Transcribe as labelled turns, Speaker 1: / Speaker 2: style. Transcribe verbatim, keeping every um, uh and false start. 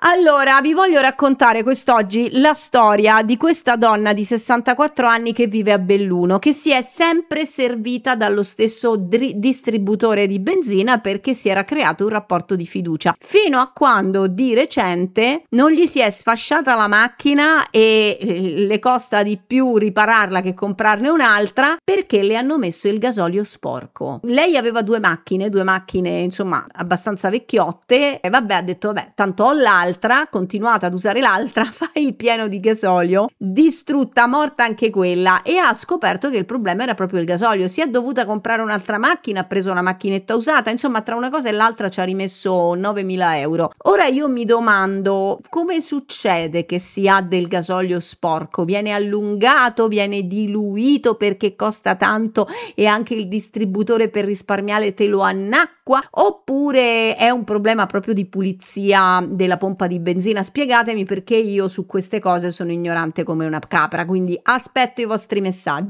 Speaker 1: Allora, vi voglio raccontare quest'oggi la storia di questa donna di sessantaquattro anni che vive a Belluno, che si è sempre servita dallo stesso dri- distributore di benzina perché si era creato un rapporto di fiducia, fino a quando di recente non gli si è sfasciata la macchina e le costa di più ripararla che comprarne un'altra perché le hanno messo il gasolio sporco. Lei aveva due macchine, due macchine insomma abbastanza vecchiotte e vabbè, ha detto vabbè, tanto ho l'altra, continuate ad usare l'altra, fai il pieno di gasolio, distrutta, morta anche quella, e ha scoperto che il problema era proprio il gasolio. Si è dovuta comprare un'altra macchina, ha preso una macchinetta usata, insomma tra una cosa e l'altra ci ha rimesso novemila euro. Ora io mi domando come succede che si ha del gasolio sporco? Viene allungato, viene diluito perché costa tanto e anche il distributore per risparmiare te lo annacqua, oppure è un problema proprio di pulizia della pompa di benzina? Spiegatemi, perché io su queste cose sono ignorante come una capra, quindi aspetto i vostri messaggi.